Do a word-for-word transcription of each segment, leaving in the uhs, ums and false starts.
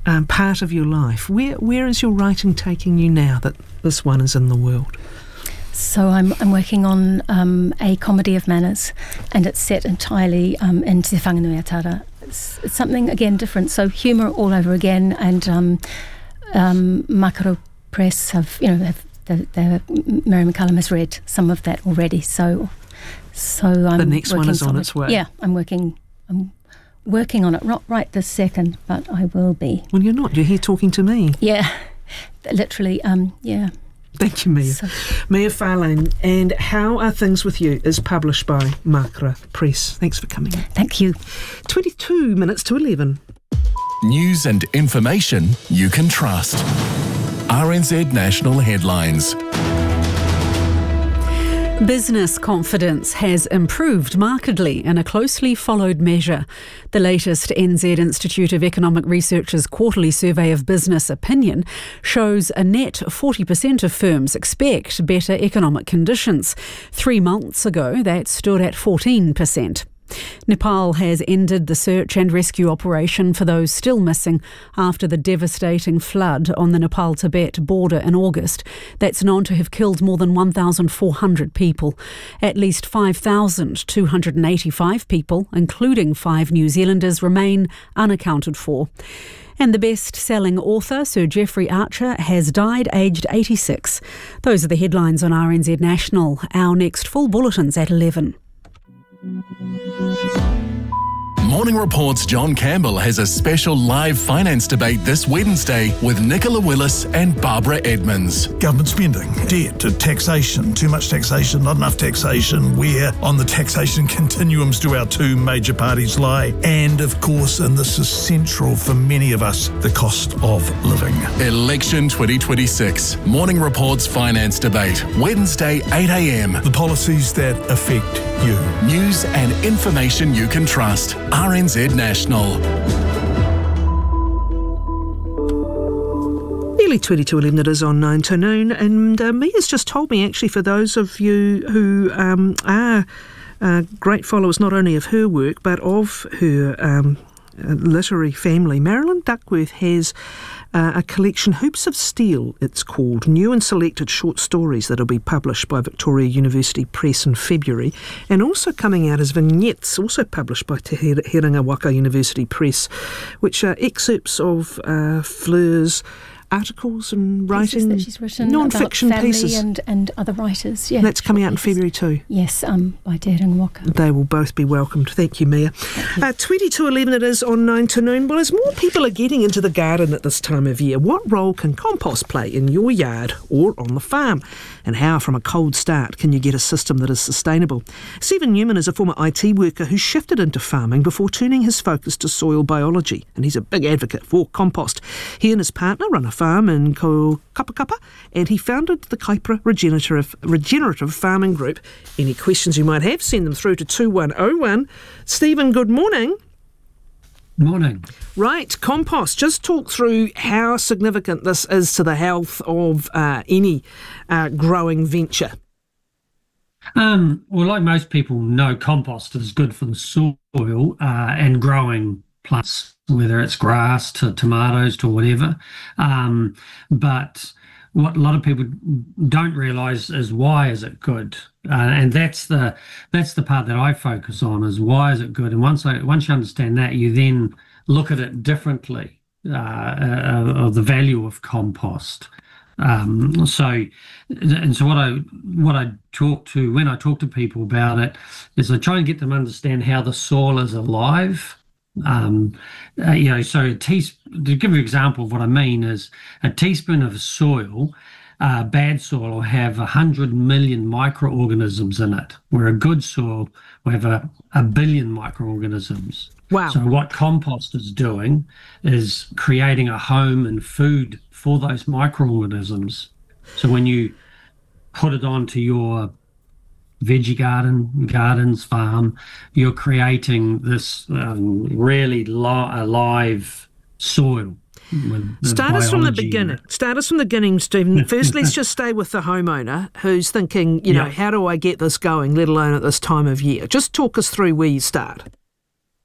um, part of your life. Where where is your writing taking you now that this one is in the world? So I'm I'm working on um, a comedy of manners, and it's set entirely um, in Te Whanganuiatara. It's, it's something, again, different. So humour all over again, and um, um, Makaro Press have, you know, have, the, the, Mary McCallum has read some of that already. So, so I'm the next one is on solid. its way. Yeah, I'm working. I'm working on it, not right this second, but I will be. Well, you're not. You're here talking to me. Yeah, literally. Um, yeah. Thank you, Mia. So, Mia Farlane. And How Are Things With You is published by Makara Press. Thanks for coming in. Thank you. twenty-two minutes to eleven. News and information you can trust. R N Z National Headlines. Business confidence has improved markedly in a closely followed measure. The latest N Z Institute of Economic Research's quarterly survey of business opinion shows a net forty percent of firms expect better economic conditions. Three months ago, that stood at fourteen percent. Nepal has ended the search and rescue operation for those still missing after the devastating flood on the Nepal-Tibet border in August. That's known to have killed more than one thousand four hundred people. At least five thousand two hundred eighty-five people, including five New Zealanders, remain unaccounted for. And the best-selling author, Sir Jeffrey Archer, has died aged eighty-six. Those are the headlines on R N Z National. Our next full bulletin's at eleven. Morning Report's John Campbell has a special live finance debate this Wednesday with Nicola Willis and Barbara Edmonds. Government spending, debt, taxation, too much taxation, not enough taxation, where on the taxation continuums do our two major parties lie, and of course, and this is central for many of us, the cost of living. Election twenty twenty-six. Morning Report's finance debate, Wednesday eight a m. The policies that affect you. News and information you can trust. R N Z National. Nearly twenty to eleven it is on nine to noon, and uh, Mia's just told me, actually, for those of you who um, are uh, great followers not only of her work but of her um, literary family, Marilyn Duckworth has Uh, a collection, Hoops of Steel, it's called, new and selected short stories that will be published by Victoria University Press in February, and also coming out as vignettes, also published by Te Herenga Waka University Press, which are excerpts of uh, Fleur's articles and writing, that she's written non-fiction about family pieces. and, and other writers. Yeah, that's coming out in February too. Yes, um, by Te Herenga Waka. They will both be welcomed. Thank you, Mia. Thank you. Uh, twenty to eleven it is on nine to noon. Well, as more people are getting into the garden at this time of year, what role can compost play in your yard or on the farm? And how, from a cold start, can you get a system that is sustainable? Stephen Newman is a former I T worker who shifted into farming before turning his focus to soil biology, and he's a big advocate for compost. He and his partner run a farm in Ko Kapakapa, and he founded the Kaipara Regenerative, Regenerative Farming Group. Any questions you might have, send them through to two one oh one. Stephen, good morning. Morning. Right, compost. Just talk through how significant this is to the health of uh, any uh, growing venture. Um, well, like most people know, compost is good for the soil uh, and growing plants, whether it's grass to tomatoes to whatever. Um, but what a lot of people don't realise is why is it good, uh, and that's the that's the part that I focus on, is why is it good. And once I once you understand that, you then look at it differently, uh, uh, of the value of compost. Um, so, and so what I what I talk to when I talk to people about it is I try and get them to understand how the soil is alive. Um, uh, you know, so a teaspoon, to give you an example of what I mean, is a teaspoon of soil, uh, bad soil will have one hundred million microorganisms in it, where a good soil will have a, a billion microorganisms. Wow. So what compost is doing is creating a home and food for those microorganisms. So when you put it onto your veggie garden, gardens, farm, you're creating this um, really li- alive soil. Start us from the beginning. Start us from the beginning, Stephen. First, let's just stay with the homeowner who's thinking, you know, yeah. how do I get this going, let alone at this time of year? Just talk us through where you start.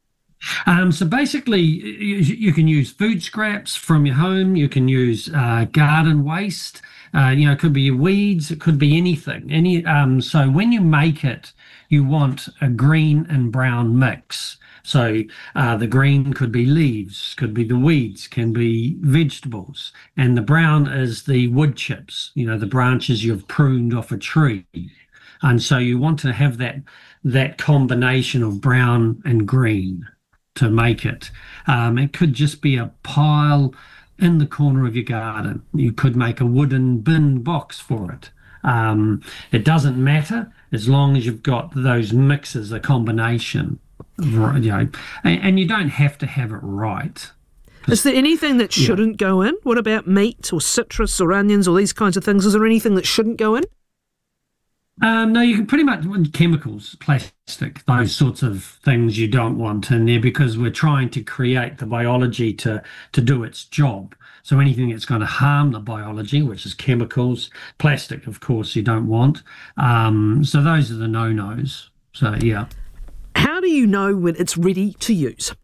Um, so basically, you, you can use food scraps from your home. You can use uh, garden waste. Uh, you know, it could be your weeds. It could be anything. Any. Um, so when you make it, you want a green and brown mix. So uh, the green could be leaves, could be the weeds, can be vegetables, and the brown is the wood chips. You know, the branches you've pruned off a tree. And so you want to have that that combination of brown and green to make it. Um, it could just be a pile in the corner of your garden. You could make a wooden bin box for it. Um, it doesn't matter as long as you've got those mixes, a combination. You know, and, and you don't have to have it right. Is there anything that shouldn't yeah. go in? What about meat or citrus or onions or these kinds of things? Is there anything that shouldn't go in? Um, no, you can pretty much, chemicals, plastic, those sorts of things you don't want in there, because we're trying to create the biology to, to do its job. So anything that's going to harm the biology, which is chemicals, plastic, of course, you don't want. Um, so those are the no-nos. So, yeah. How do you know when it's ready to use?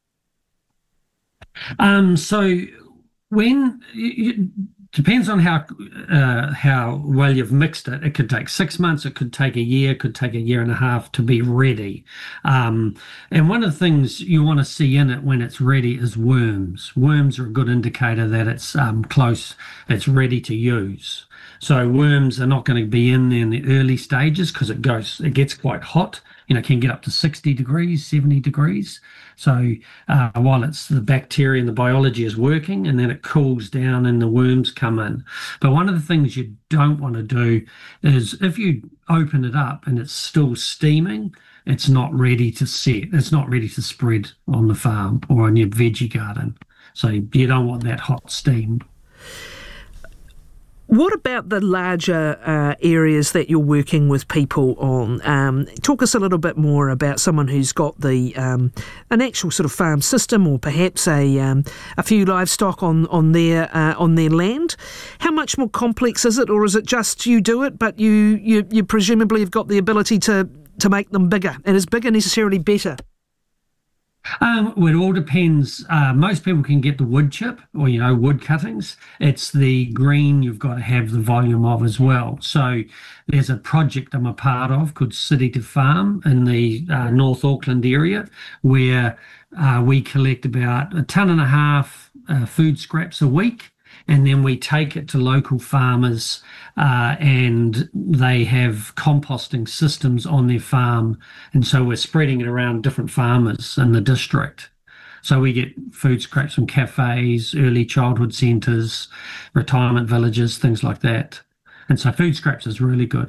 Um, so when... You, Depends on how uh, how well you've mixed it. It could take six months. It could take a year. It could take a year and a half to be ready. Um, and one of the things you want to see in it when it's ready is worms. Worms are a good indicator that it's um, close. It's ready to use. So worms are not going to be in there in the early stages because it goes. It gets quite hot. You know, it can get up to sixty degrees, seventy degrees. So uh, while it's the bacteria and the biology is working, and then it cools down and the worms come in. But one of the things you don't want to do is if you open it up and it's still steaming, it's not ready to set. It's not ready to spread on the farm or on your veggie garden. So you don't want that hot steam. What about the larger uh, areas that you're working with people on? Um, talk us a little bit more about someone who's got the um, an actual sort of farm system, or perhaps a um, a few livestock on on their uh, on their land. How much more complex is it, or is it just you do it, but you you, you presumably have got the ability to to make them bigger, and is bigger necessarily better? Um, well, it all depends. Uh, most people can get the wood chip or, you know, wood cuttings. It's the green you've got to have the volume of as well. So there's a project I'm a part of called City to Farm in the uh, North Auckland area, where uh, we collect about a tonne and a half uh, food scraps a week. And then we take it to local farmers uh, and they have composting systems on their farm. And so we're spreading it around different farmers in the district. So we get food scraps from cafes, early childhood centres, retirement villages, things like that. And so food scraps is really good.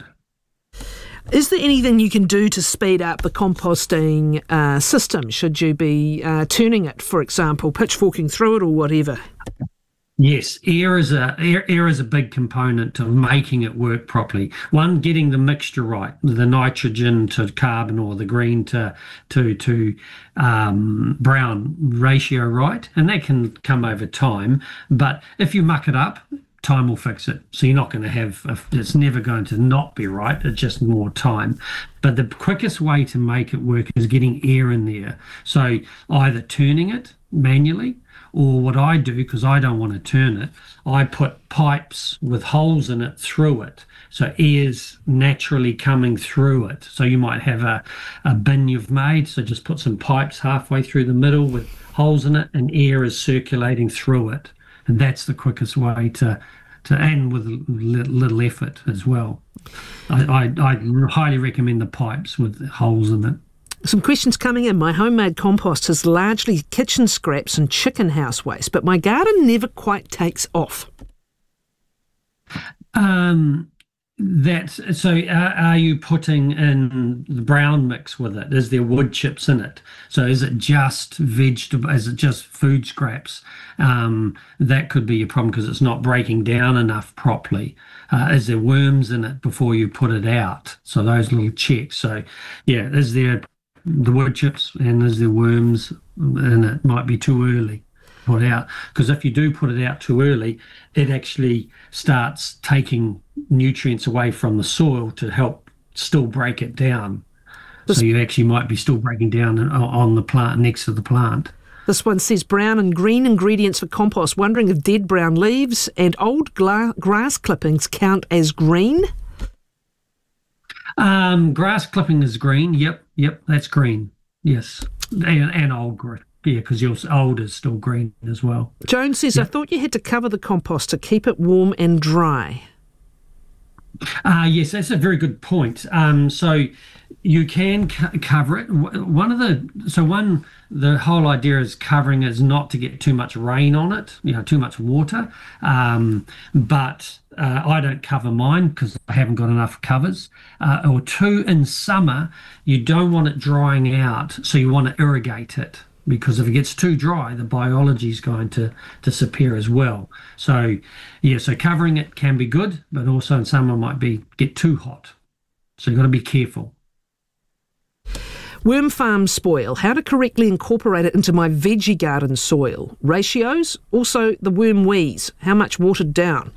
Is there anything you can do to speed up the composting uh, system? Should you be uh, turning it, for example, pitchforking through it or whatever? Yes, air is a air, air is a big component of making it work properly. One, getting the mixture right, the nitrogen to carbon or the green to to to um, brown ratio right, and that can come over time. But if you muck it up, time will fix it. So you're not going to have a, it's never going to not be right. It's just more time. But the quickest way to make it work is getting air in there. So either turning it manually, or what I do, because I don't want to turn it, I put pipes with holes in it through it. So air's naturally coming through it. So you might have a, a bin you've made, so just put some pipes halfway through the middle with holes in it, and air is circulating through it. And that's the quickest way to, to and with little effort as well. I, I, I highly recommend the pipes with holes in it. Some questions coming in. My homemade compost is largely kitchen scraps and chicken house waste, but my garden never quite takes off. Um, that's so. Are, are you putting in the brown mix with it? Is there wood chips in it? So is it just vegetable? Is it just food scraps? Um, that could be a problem because it's not breaking down enough properly. Uh, is there worms in it before you put it out? So those little checks. So yeah, is there the wood chips and is there worms, and it might be too early to put out, because if you do put it out too early, it actually starts taking nutrients away from the soil to help still break it down. So you actually might be still breaking down on the plant, next to the plant. This one says brown and green ingredients for compost. Wondering if dead brown leaves and old gla- grass clippings count as green? Um, grass clipping is green. Yep, yep, that's green. Yes, and, and old green. Yeah, because your old is still green as well. Joan says, yep. I thought you had to cover the compost to keep it warm and dry. Uh, yes, that's a very good point. Um, so you can co- cover it. One of the so one the whole idea is covering is not to get too much rain on it, you know, too much water. Um, but uh, I don't cover mine because I haven't got enough covers. Uh, or two, in summer, you don't want it drying out, so you want to irrigate it. Because if it gets too dry, the biology is going to disappear as well. So, yeah, so covering it can be good, but also in summer might be get too hot. So you've got to be careful. Worm farm spoil. How to correctly incorporate it into my veggie garden soil. Ratios. Also the worm wheeze. How much watered down?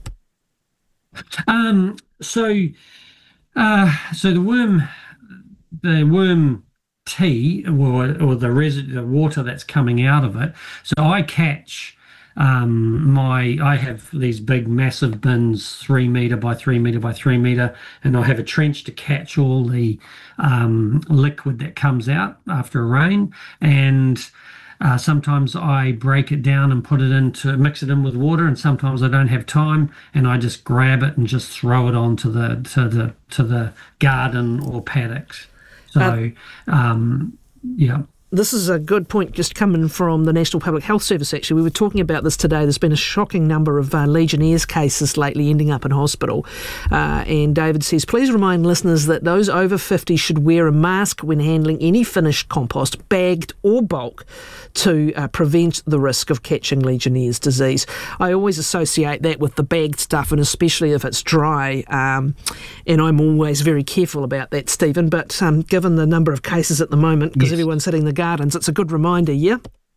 Um. So, uh, so the worm, the worm. tea or, or the residue, the water that's coming out of it. So I catch um, my, I have these big massive bins, three metre by three metre by three metre, and I have a trench to catch all the um, liquid that comes out after a rain. And uh, sometimes I break it down and put it into, mix it in with water, and sometimes I don't have time and I just grab it and just throw it onto the, to the, to the garden or paddocks. So, um, yeah. This is a good point just coming from the National Public Health Service, actually. We were talking about this today. There's been a shocking number of uh, Legionnaires cases lately ending up in hospital. Uh, and David says, please remind listeners that those over fifty should wear a mask when handling any finished compost, bagged or bulk, to uh, prevent the risk of catching Legionnaire's disease. I always associate that with the bagged stuff, and especially if it's dry. Um, and I'm always very careful about that, Stephen. But um, given the number of cases at the moment, because yes. everyone's hitting the gardens, it's a good reminder, yeah?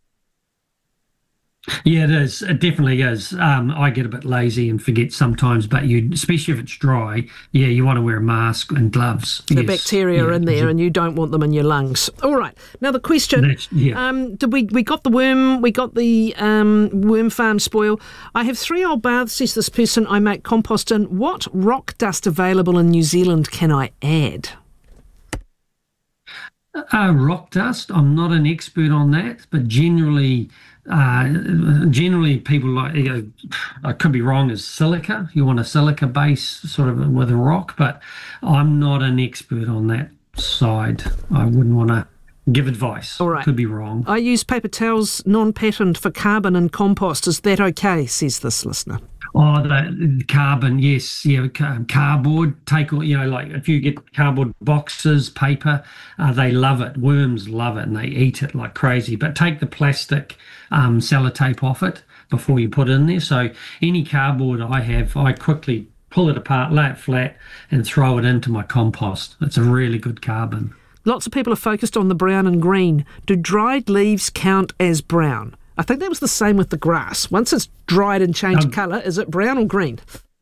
Yeah, it is. It definitely is. Um, I get a bit lazy and forget sometimes, but you, especially if it's dry, yeah, you want to wear a mask and gloves. The yes. bacteria are yeah. in there, and you don't want them in your lungs. All right. Now the question: yeah. um, did we we got the worm? We got the um, worm farm spoil. I have three old baths, says this person. I make compost in. What rock dust available in New Zealand can I add? Uh, rock dust. I'm not an expert on that, but generally. Uh, generally, people like, you know, I could be wrong, is silica. You want a silica base sort of with a rock, but I'm not an expert on that side. I wouldn't want to give advice. All right. Could be wrong. I use paper towels non-patterned for carbon and compost. Is that okay, says this listener? Oh, the carbon, yes, yeah, cardboard. Take, you know, like if you get cardboard boxes, paper, uh, they love it. Worms love it, and they eat it like crazy. But take the plastic um, sellotape off it before you put it in there. So any cardboard I have, I quickly pull it apart, lay it flat, and throw it into my compost. It's a really good carbon. Lots of people are focused on the brown and green. Do dried leaves count as brown? I think that was the same with the grass. Once it's dried and changed um, colour, is it brown or green?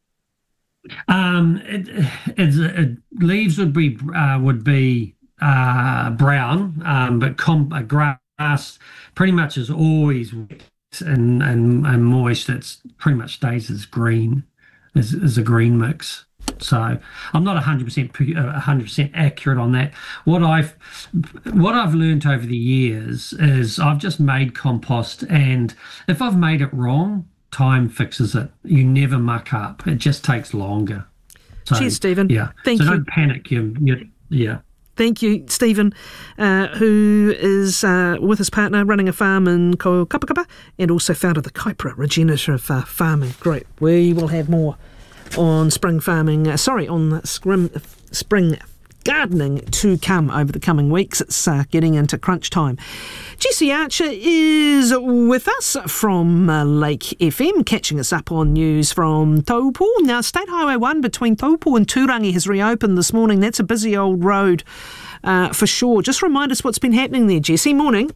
Um, it, it, it, leaves would be uh, would be uh, brown, um, but com- uh, grass pretty much is always wet and, and, and moist. It pretty much stays as green, as, as a green mix. So I'm not one hundred percent one hundred percent accurate on that. What I've what I've learned over the years is I've just made compost, and if I've made it wrong, time fixes it. You never muck up. It just takes longer. So, cheers, Stephen. Yeah. Thank so you. Don't panic. You, you yeah. Thank you, Stephen, uh, who is uh, with his partner running a farm in Ko Kapakapa and also founded the Kaipara Regenerative uh, Farming Group. We will have more on spring farming, uh, sorry, on spring, spring gardening to come over the coming weeks. It's uh, getting into crunch time. Jesse Archer is with us from uh, Lake F M, catching us up on news from Taupo. Now, State Highway one between Taupo and Turangi has reopened this morning. That's a busy old road uh, for sure. Just remind us what's been happening there, Jesse. Morning.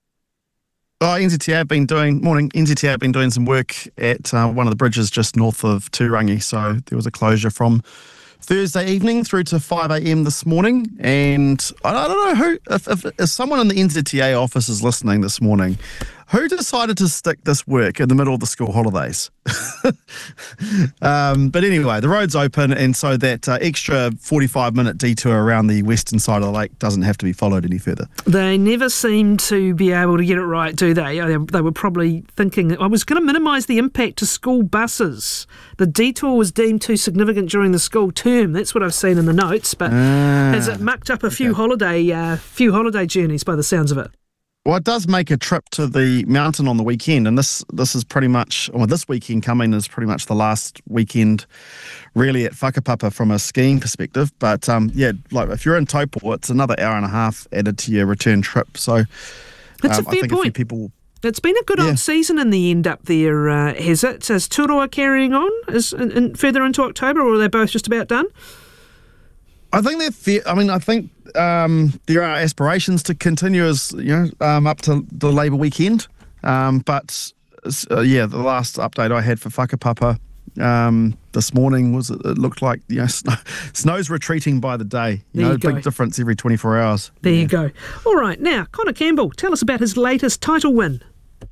Oh, N Z T A have been doing, morning, N Z T A have been doing some work at uh, one of the bridges just north of Turangi. So there was a closure from Thursday evening through to five a.m. this morning. And I don't know who, if, if, if someone in the N Z T A office is listening this morning, who decided to stick this work in the middle of the school holidays? um, but anyway, the road's open, and so that uh, extra forty-five minute detour around the western side of the lake doesn't have to be followed any further. They never seem to be able to get it right, do they? They were probably thinking, I was going to minimise the impact to school buses. The detour was deemed too significant during the school term. That's what I've seen in the notes, but ah, has it mucked up a few okay. holiday, uh, few holiday journeys by the sounds of it? Well, it does make a trip to the mountain on the weekend, and this this is pretty much, well, this weekend coming is pretty much the last weekend really at Whakapapa from a skiing perspective. But um, yeah, like if you're in Taupo, it's another hour and a half added to your return trip. So That's um, a fair I think point. a few people... It's been a good yeah. old season in the end up there, uh, has it? Is Turoa carrying on is in, in, further into October, or are they both just about done? I think they're fair. I mean, I think um, there are aspirations to continue as, you know, um, up to the Labour weekend. Um, but, uh, yeah, the last update I had for Whakapapa um, this morning was it, it looked like, you know, snow, snow's retreating by the day. You there know, you go. Big difference every twenty-four hours. There yeah. you go. All right, now, Connor Campbell, tell us about his latest title win.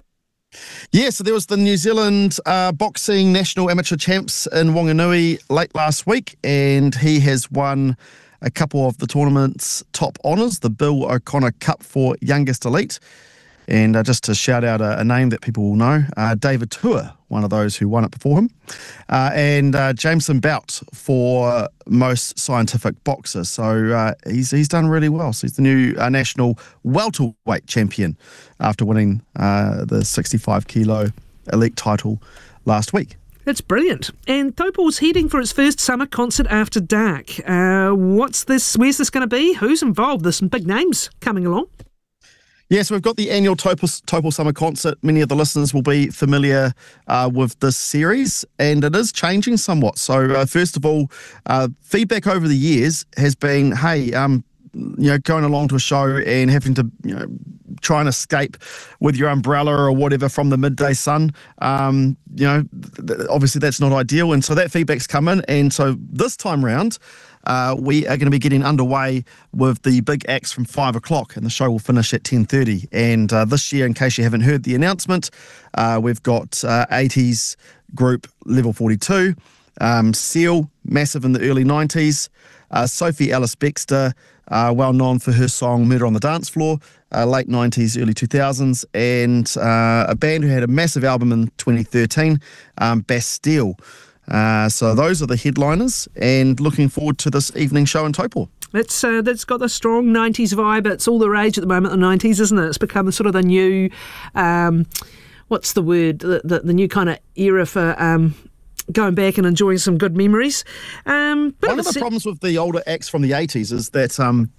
Yeah, so there was the New Zealand uh, Boxing National Amateur Champs in Wanganui late last week, and he has won a couple of the tournament's top honours, the Bill O'Connor Cup for Youngest Elite. And uh, just to shout out a, a name that people will know, uh, David Tua, one of those who won it before him, uh, and uh, Jameson Bout for most scientific boxer. So uh, he's he's done really well. So he's the new uh, national welterweight champion after winning uh, the sixty-five kilo elite title last week. That's brilliant. And Taupo's heading for its first summer concert after dark. Uh, what's this? Where's this going to be? Who's involved? There's some big names coming along. Yes, we've got the annual Taupo, Taupo Summer Concert. Many of the listeners will be familiar uh, with this series, and it is changing somewhat. So, uh, first of all, uh, feedback over the years has been, hey, um, you know, going along to a show and having to, you know, try and escape with your umbrella or whatever from the midday sun. Um, you know, th- obviously that's not ideal, and so that feedback's come in. And so this time round, Uh, we are going to be getting underway with the big acts from five o'clock, and the show will finish at ten thirty. And uh, this year, in case you haven't heard the announcement, uh, we've got uh, eighties group Level forty-two, um, Seal, massive in the early nineties, uh, Sophie Ellis-Bextor, uh, well known for her song Murder on the Dance Floor, uh, late nineties, early two thousands, and uh, a band who had a massive album in twenty thirteen, um, Bastille. Uh, so those are the headliners, and looking forward to this evening show in Taupo. It's uh, that's got the strong nineties vibe. It's all the rage at the moment, the nineties, isn't it? It's become sort of the new, um, what's the word, the, the, the new kind of era for um, going back and enjoying some good memories. Um, One of the se- problems with the older acts from the eighties is that um,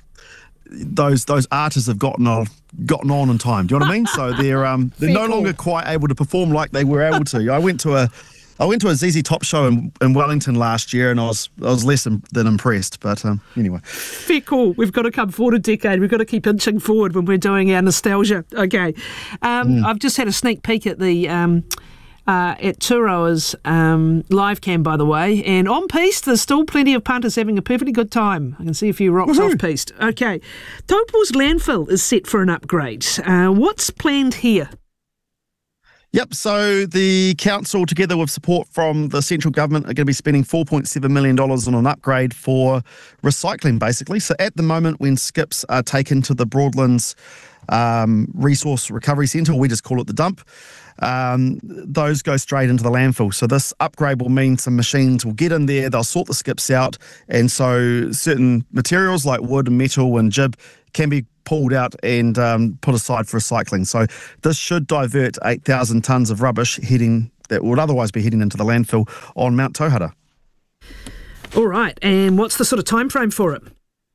those those artists have gotten on, gotten on in time. Do you know what I mean? So they're um, they're no cool. longer quite able to perform like they were able to. I went to a I went to a Z Z Top show in, in Wellington last year, and I was I was less than, than impressed. But um, anyway, fair call. We've got to come forward a decade. We've got to keep inching forward when we're doing our nostalgia. Okay, um, mm. I've just had a sneak peek at the um, uh, at Turoa's um, live cam, by the way, and on piste there's still plenty of punters having a perfectly good time. I can see a few rocks Woohoo. off piste. Okay, Taupo's landfill is set for an upgrade. Uh, what's planned here? Yep, so the council, together with support from the central government, are going to be spending four point seven million dollars on an upgrade for recycling, basically. So at the moment, when skips are taken to the Broadlands um, Resource Recovery Centre, we just call it the dump, um, those go straight into the landfill. So this upgrade will mean some machines will get in there, they'll sort the skips out, and so certain materials like wood and metal and jib can be pulled out and um, put aside for recycling. So this should divert eight thousand tonnes of rubbish heading that would otherwise be heading into the landfill on Mount Tauhara. All right, and what's the sort of time frame for it?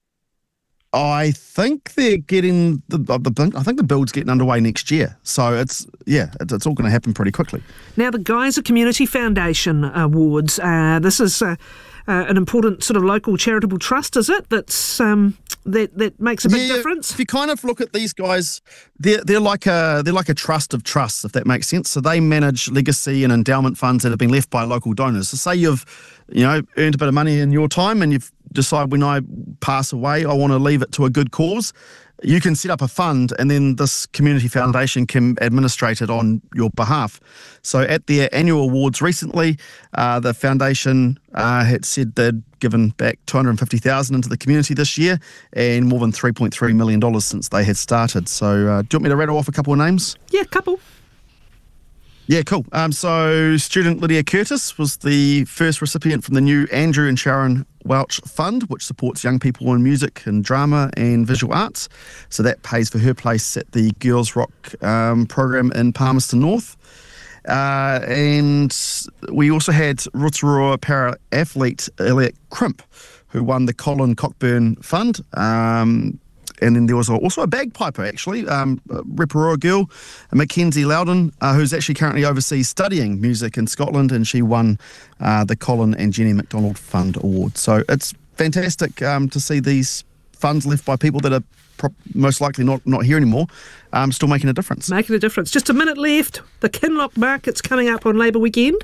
I think they're getting the, the I think the build's getting underway next year. So it's yeah, it's, it's all going to happen pretty quickly. Now the Geyser Community Foundation Awards. Uh, this is uh, uh, an important sort of local charitable trust, is it? That's um, that, that makes a big yeah, difference? If you kind of look at these guys, they're they're like a they're like a trust of trusts, if that makes sense. So they manage legacy and endowment funds that have been left by local donors. So say you've, you know, earned a bit of money in your time and you've decided, when I pass away, I want to leave it to a good cause. You can set up a fund and then this community foundation can administrate it on your behalf. So at their annual awards recently, uh, the foundation uh, had said they'd given back two hundred fifty thousand dollars into the community this year and more than three point three million dollars since they had started. So uh, do you want me to rattle off a couple of names? Yeah, a couple. Yeah, cool. Um, so student Lydia Curtis was the first recipient from the new Andrew and Sharon Welch Fund, which supports young people in music and drama and visual arts. So that pays for her place at the Girls Rock um, program in Palmerston North. Uh, and we also had Rotorua para-athlete Elliot Crimp, who won the Colin Cockburn Fund. Um, And then there was also a bagpiper, actually, um, a Reparoa girl, Mackenzie Loudon, uh, who's actually currently overseas studying music in Scotland, and she won uh, the Colin and Jenny MacDonald Fund Award. So it's fantastic um, to see these funds left by people that are pro- most likely not, not here anymore, um, still making a difference. Making a difference. Just a minute left. The Kinloch Market's coming up on Labour weekend.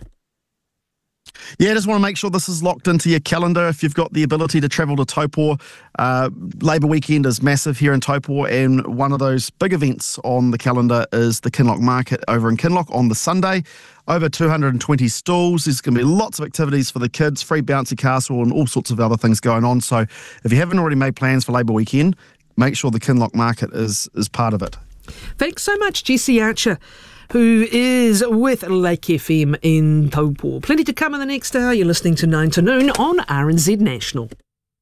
Yeah, just want to make sure this is locked into your calendar. If you've got the ability to travel to Taupō, uh, Labour weekend is massive here in Taupō, and one of those big events on the calendar is the Kinloch Market over in Kinloch on the Sunday. Over two hundred twenty stalls. There's going to be lots of activities for the kids, free bouncy castle and all sorts of other things going on. So if you haven't already made plans for Labour weekend, make sure the Kinloch Market is, is part of it. Thanks so much, Jesse Archer, who is with Lake F M in Taupō. Plenty to come in the next hour. You're listening to nine to noon on R N Z National.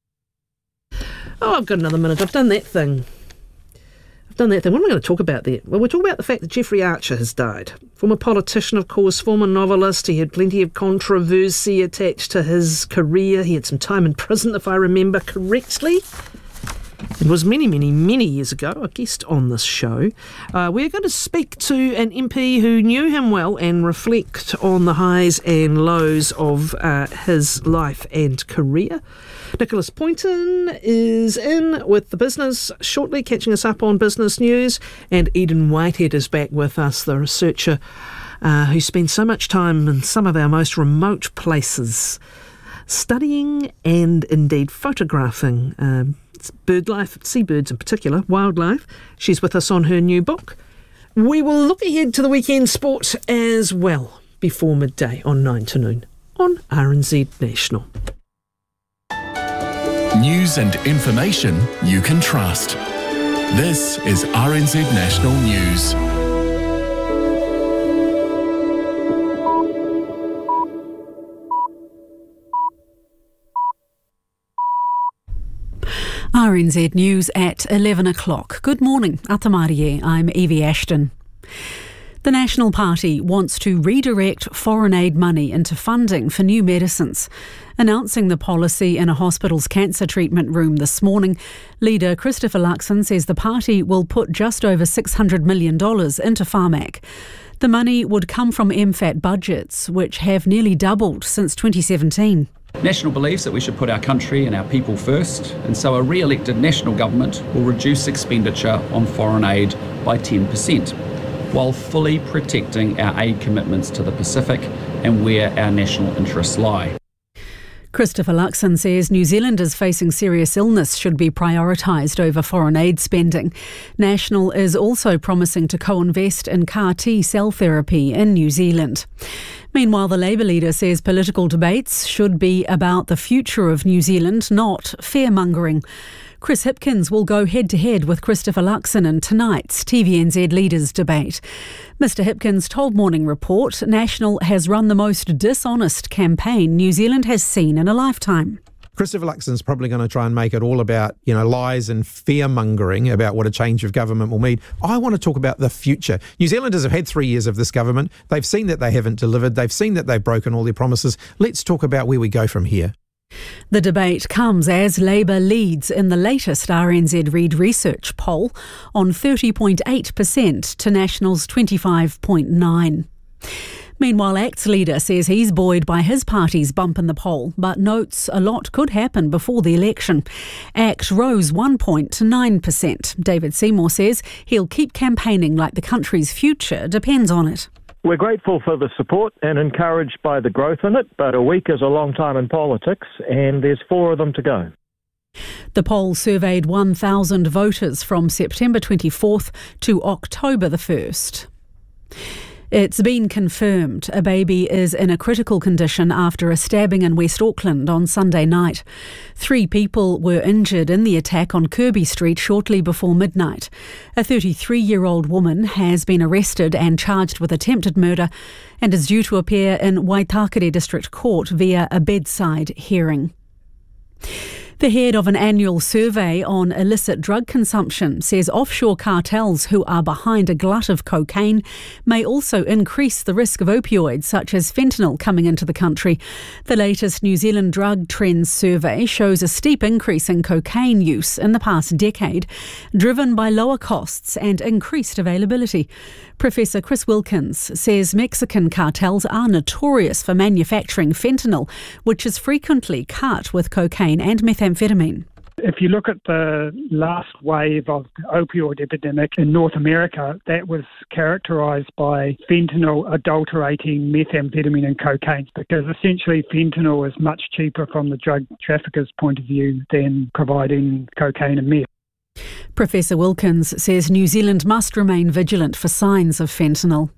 Oh, I've got another minute. I've done that thing. I've done that thing. What am I going to talk about there? Well, we're talking about the fact that Jeffrey Archer has died. Former politician, of course, former novelist. He had plenty of controversy attached to his career. He had some time in prison, if I remember correctly. It was many, many, many years ago, a guest on this show. Uh, we're going to speak to an M P who knew him well and reflect on the highs and lows of uh, his life and career. Nicholas Poynton is in with the business shortly, catching us up on business news. And Eden Whitehead is back with us, the researcher uh, who spends so much time in some of our most remote places, studying and indeed photographing um, bird life, seabirds in particular, wildlife. She's with us on her new book. We will look ahead to the weekend sport as well before midday on nine to noon on R N Z National. News and information you can trust. This is R N Z National News. R N Z News at eleven o'clock. Good morning, Atamarie. I'm Evie Ashton. The National Party wants to redirect foreign aid money into funding for new medicines. Announcing the policy in a hospital's cancer treatment room this morning, leader Christopher Luxon says the party will put just over six hundred million dollars into Pharmac. The money would come from M FAT budgets, which have nearly doubled since twenty seventeen. National believes that we should put our country and our people first, and so a re-elected National government will reduce expenditure on foreign aid by ten percent, while fully protecting our aid commitments to the Pacific and where our national interests lie. Christopher Luxon says New Zealanders facing serious illness should be prioritised over foreign aid spending. National is also promising to co-invest in C A R T cell therapy in New Zealand. Meanwhile, the Labour leader says political debates should be about the future of New Zealand, not fear-mongering. Chris Hipkins will go head-to-head with Christopher Luxon in tonight's T V N Z Leaders debate. Mister Hipkins told Morning Report National has run the most dishonest campaign New Zealand has seen in a lifetime. Christopher Luxon's probably going to try and make it all about, you know, lies and fear-mongering about what a change of government will mean. I want to talk about the future. New Zealanders have had three years of this government. They've seen that they haven't delivered. They've seen that they've broken all their promises. Let's talk about where we go from here. The debate comes as Labour leads in the latest R N Z Reid Research poll on thirty point eight percent to National's twenty-five point nine. Meanwhile, ACT's leader says he's buoyed by his party's bump in the poll, but notes a lot could happen before the election. ACT rose one point to nine percent. David Seymour says he'll keep campaigning like the country's future depends on it. We're grateful for the support and encouraged by the growth in it, but a week is a long time in politics and there's four of them to go. The poll surveyed one thousand voters from September twenty-fourth to October the first. It's been confirmed a baby is in a critical condition after a stabbing in West Auckland on Sunday night. Three people were injured in the attack on Kirby Street shortly before midnight. A thirty-three-year-old woman has been arrested and charged with attempted murder and is due to appear in Waitakere District Court via a bedside hearing. The head of an annual survey on illicit drug consumption says offshore cartels who are behind a glut of cocaine may also increase the risk of opioids such as fentanyl coming into the country. The latest New Zealand Drug Trends survey shows a steep increase in cocaine use in the past decade, driven by lower costs and increased availability. Professor Chris Wilkins says Mexican cartels are notorious for manufacturing fentanyl, which is frequently cut with cocaine and methamphetamine. If you look at the last wave of the opioid epidemic in North America, that was characterised by fentanyl adulterating methamphetamine and cocaine, because essentially fentanyl is much cheaper from the drug trafficker's point of view than providing cocaine and meth. Professor Wilkins says New Zealand must remain vigilant for signs of fentanyl.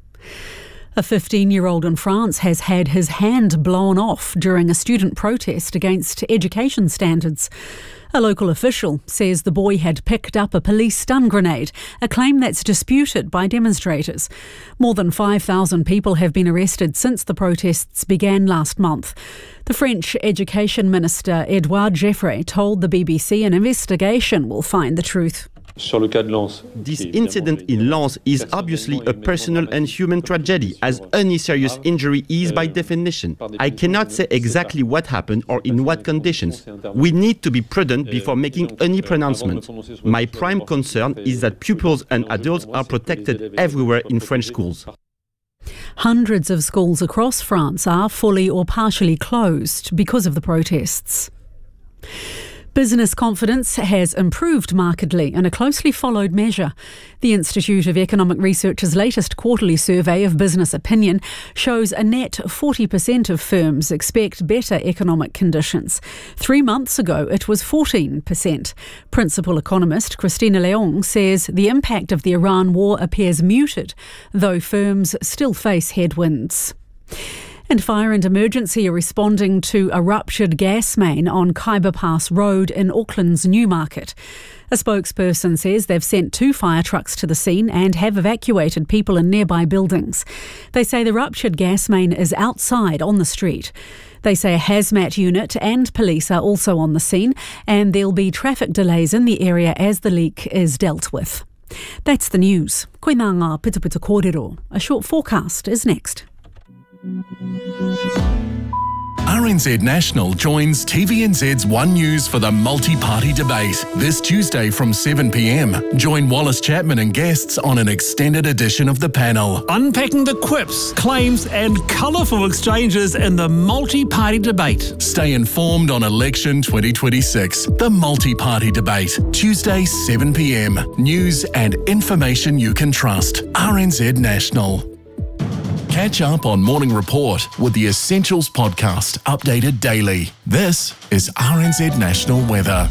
A fifteen-year-old in France has had his hand blown off during a student protest against education standards. A local official says the boy had picked up a police stun grenade, a claim that's disputed by demonstrators. More than five thousand people have been arrested since the protests began last month. The French Education Minister Edouard Geoffroy told the B B C an investigation will find the truth. This incident in Lens is obviously a personal and human tragedy, as any serious injury is by definition. I cannot say exactly what happened or in what conditions. We need to be prudent before making any pronouncement. My prime concern is that pupils and adults are protected everywhere in French schools. Hundreds of schools across France are fully or partially closed because of the protests. Business confidence has improved markedly in a closely followed measure. The Institute of Economic Research's latest quarterly survey of business opinion shows a net forty percent of firms expect better economic conditions. Three months ago, it was fourteen percent. Principal economist Christina Leong says the impact of the Iran war appears muted, though firms still face headwinds. And fire and emergency are responding to a ruptured gas main on Khyber Pass Road in Auckland's Newmarket. A spokesperson says they've sent two fire trucks to the scene and have evacuated people in nearby buildings. They say the ruptured gas main is outside on the street. They say a hazmat unit and police are also on the scene, and there'll be traffic delays in the area as the leak is dealt with. That's the news. Koe nā ngā pita pita kōrero. A short forecast is next. R N Z National joins T V N Z's One News for the multi-party debate this Tuesday from seven p m. Join Wallace Chapman and guests on an extended edition of the panel. Unpacking the quips, claims and colourful exchanges in the multi-party debate. Stay informed on election twenty twenty-six. The multi-party debate, Tuesday seven p m. News and information you can trust. R N Z National. Catch up on Morning Report with the Essentials podcast, updated daily. This is R N Z National Weather.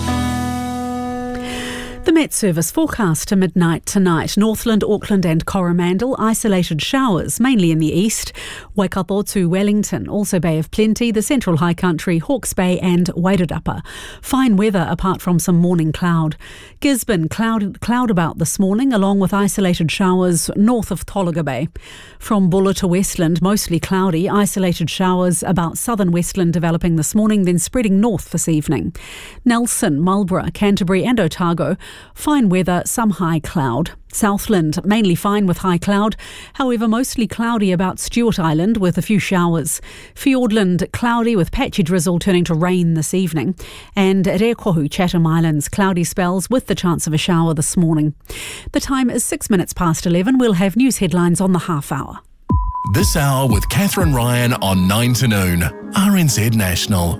The Met Service forecast to midnight tonight. Northland, Auckland and Coromandel, isolated showers, mainly in the east. Waikato to Wellington, also Bay of Plenty, the Central High Country, Hawke's Bay and Wairarapa. Fine weather apart from some morning cloud. Gisborne, cloud, cloud about this morning, along with isolated showers north of Tolaga Bay. From Bulla to Westland, mostly cloudy, isolated showers about southern Westland developing this morning, then spreading north this evening. Nelson, Marlborough, Canterbury and Otago, fine weather, some high cloud. Southland, mainly fine with high cloud, however mostly cloudy about Stewart Island with a few showers. Fiordland, cloudy with patchy drizzle turning to rain this evening. And Rekohu, Chatham Islands, cloudy spells with the chance of a shower this morning. The time is six minutes past eleven. We'll have news headlines on the half hour. This hour with Catherine Ryan on nine to noon, R N Z National.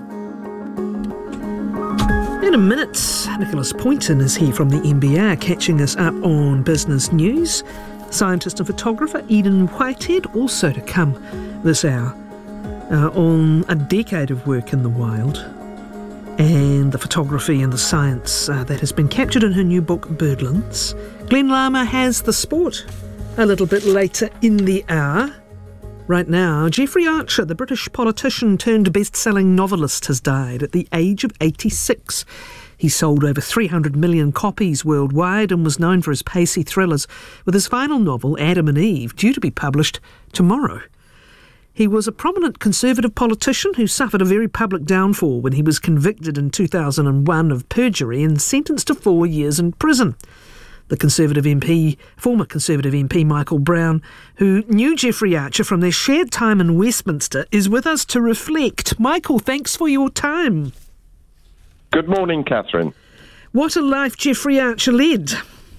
In a minute, Nicholas Poynton is here from the N B R catching us up on business news. Scientist and photographer Eden Whitehead also to come this hour uh, on a decade of work in the wild and the photography and the science uh, that has been captured in her new book Birdlands. Glenn Lama has the sport a little bit later in the hour. Right now, Jeffrey Archer, the British politician turned best-selling novelist, has died at the age of eighty-six. He sold over three hundred million copies worldwide and was known for his pacey thrillers, with his final novel, Adam and Eve, due to be published tomorrow. He was a prominent Conservative politician who suffered a very public downfall when he was convicted in two thousand one of perjury and sentenced to four years in prison. The Conservative M P, former Conservative M P Michael Brown, who knew Jeffrey Archer from their shared time in Westminster, is with us to reflect. Michael, thanks for your time. Good morning, Catherine. What a life Jeffrey Archer led.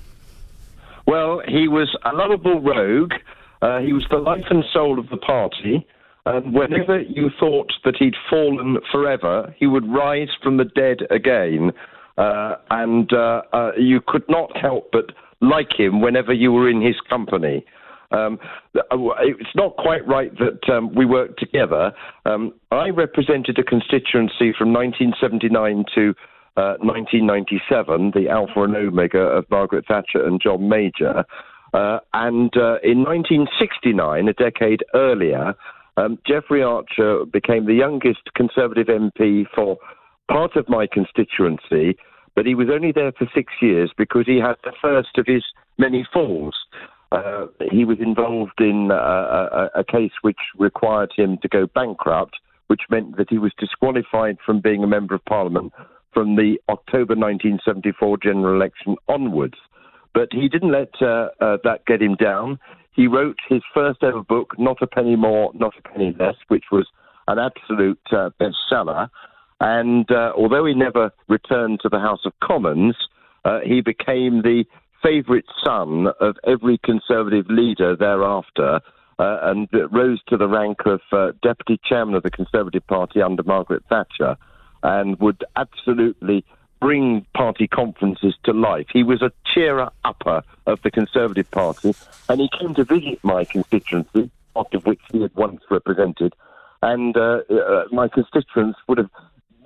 Well, he was a lovable rogue. Uh, he was the life and soul of the party. And whenever you thought that he'd fallen forever, he would rise from the dead again. Uh, and uh, uh, you could not help but like him whenever you were in his company. Um, it's not quite right that um, we worked together. Um, I represented a constituency from nineteen seventy-nine to uh, nineteen ninety-seven, the alpha and omega of Margaret Thatcher and John Major. Uh, and uh, in nineteen sixty-nine, a decade earlier, um, Jeffrey Archer became the youngest Conservative M P for part of my constituency, but he was only there for six years because he had the first of his many falls. Uh, he was involved in uh, a, a case which required him to go bankrupt, which meant that he was disqualified from being a Member of Parliament from the October nineteen seventy-four general election onwards. But he didn't let uh, uh, that get him down. He wrote his first ever book, Not a Penny More, Not a Penny Less, which was an absolute uh, bestseller. And uh, although he never returned to the House of Commons, uh, he became the favourite son of every Conservative leader thereafter, uh, and rose to the rank of uh, Deputy Chairman of the Conservative Party under Margaret Thatcher, and would absolutely bring party conferences to life. He was a cheerer-upper of the Conservative Party, and he came to visit my constituency, part of which he had once represented, and uh, uh, my constituents would have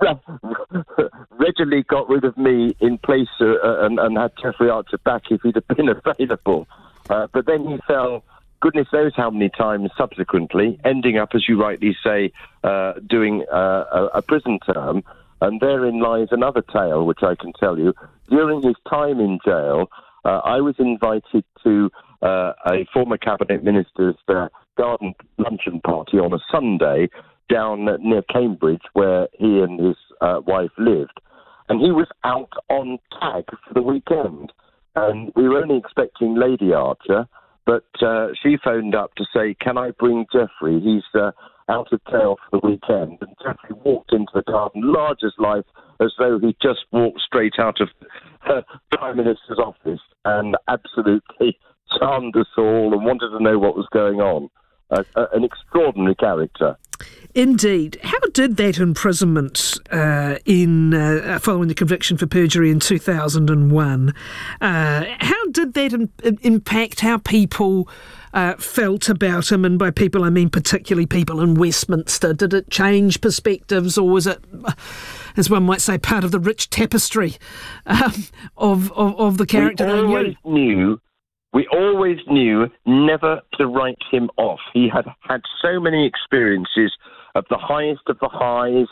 readily got rid of me in place uh, and, and had Jeffrey Archer back if he'd have been available. Uh, but then he fell, goodness knows how many times subsequently, ending up, as you rightly say, uh, doing uh, a, a prison term. And therein lies another tale, which I can tell you. During his time in jail, uh, I was invited to uh, a former cabinet minister's uh, garden luncheon party on a Sunday down near Cambridge, where he and his uh, wife lived. And he was out on tag for the weekend. And we were only expecting Lady Archer, but uh, she phoned up to say, can I bring Jeffrey? He's uh, out of jail for the weekend. And Jeffrey walked into the garden, large as life, as though he'd just walked straight out of the Prime Minister's office, and absolutely charmed us all and wanted to know what was going on. Uh, uh, an extraordinary character. Indeed. How did that imprisonment uh, in uh, following the conviction for perjury in two thousand one, uh, how did that im- impact how people uh, felt about him? And by people, I mean particularly people in Westminster. Did it change perspectives, or was it, as one might say, part of the rich tapestry um, of, of, of the character we they always knew We always knew never to write him off. He had had so many experiences of the highest of the highs,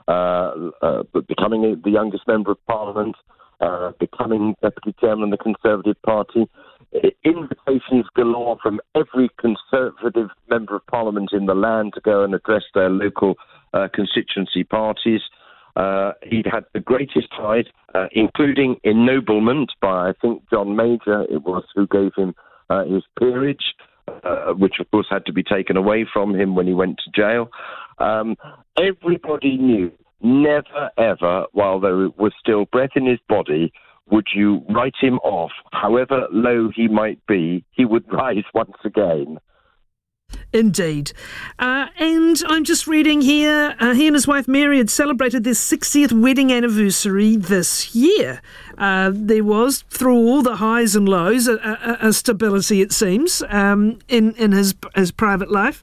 uh, uh, becoming the youngest Member of Parliament, uh, becoming Deputy Chairman of the Conservative Party, invitations galore from every Conservative Member of Parliament in the land to go and address their local uh, constituency parties. Uh, he'd had the greatest height, uh, including ennoblement by, I think, John Major, it was, who gave him uh, his peerage, uh, which, of course, had to be taken away from him when he went to jail. Um, everybody knew, never, ever, while there was still breath in his body, would you write him off. However low he might be, he would rise once again. Indeed. Uh, and I'm just reading here, uh, he and his wife Mary had celebrated their sixtieth wedding anniversary this year. Uh, there was, through all the highs and lows, a, a, a stability, it seems, um, in, in his, his private life.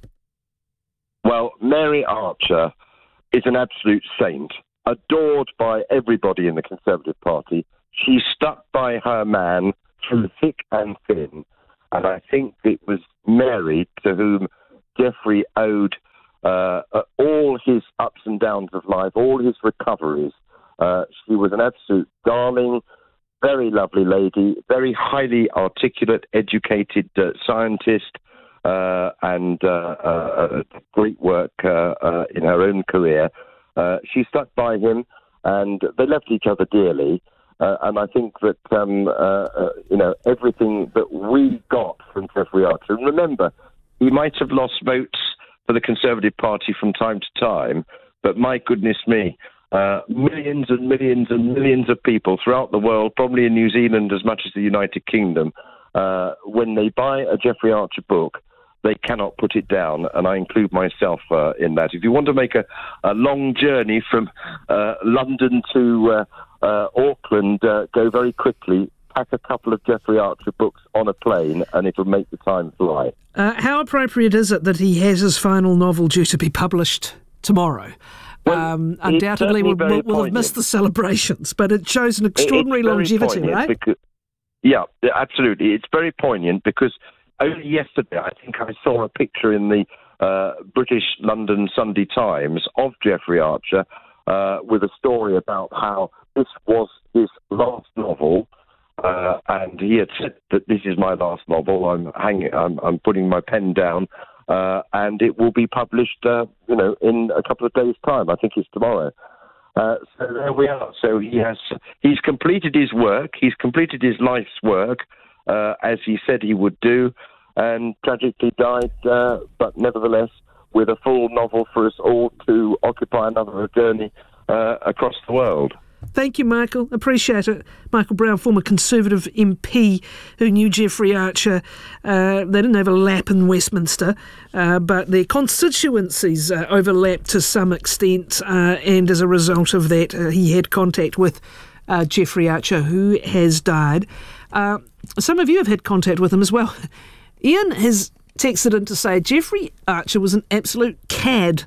Well, Mary Archer is an absolute saint, adored by everybody in the Conservative Party. She stuck by her man through thick and thin. And I think it was Mary to whom Geoffrey owed uh, uh, all his ups and downs of life, all his recoveries. Uh, she was an absolute darling, very lovely lady, very highly articulate, educated uh, scientist, uh, and uh, uh, great work uh, uh, in her own career. Uh, she stuck by him, and they loved each other dearly. Uh, and I think that, um, uh, uh, you know, everything that we got from Geoffrey Archer, and remember, he might have lost votes for the Conservative Party from time to time, but my goodness me, uh, millions and millions and millions of people throughout the world, probably in New Zealand as much as the United Kingdom, uh, when they buy a Geoffrey Archer book, they cannot put it down, and I include myself uh, in that. If you want to make a, a long journey from uh, London to uh, uh, Auckland, uh, go very quickly, pack a couple of Geoffrey Archer books on a plane, and it'll make the time fly. Uh, how appropriate is it that he has his final novel due to be published tomorrow? Well, um, undoubtedly, we'll, we'll, we'll have missed the celebrations, but it shows an extraordinary longevity, right? Because, yeah, absolutely. It's very poignant because only yesterday, I think I saw a picture in the uh, British London Sunday Times of Geoffrey Archer uh, with a story about how this was his last novel, uh, and he had said that this is my last novel. I'm hanging. I'm, I'm putting my pen down, uh, and it will be published, uh, you know, in a couple of days' time. I think it's tomorrow. Uh, so there we are. So he has. He's completed his work. He's completed his life's work. Uh, as he said he would do, and tragically died, uh, but nevertheless with a full novel for us all to occupy another journey uh, across the world. Thank you, Michael. Appreciate it. Michael Brown, former Conservative M P who knew Geoffrey Archer. Uh, they didn't overlap in Westminster, uh, but their constituencies uh, overlapped to some extent, uh, and as a result of that, uh, he had contact with uh, Geoffrey Archer, who has died. Uh, some of you have had contact with him as well. Ian has texted in to say, Geoffrey Archer was an absolute cad.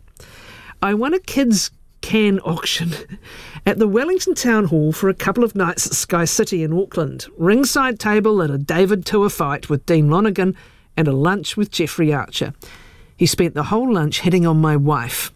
I won a kids' can auction at the Wellington Town Hall for a couple of nights at Sky City in Auckland. Ringside table at a David Tour fight with Dean Lonergan and a lunch with Geoffrey Archer. He spent the whole lunch hitting on my wife.